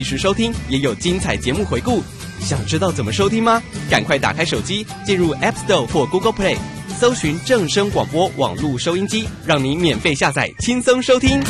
及时收听，也有精彩节目回顾。想知道怎么收听吗？赶快打开手机，进入 App Store 或 Google Play，搜寻正声广播网络收音机，让你免费下载，轻松收听。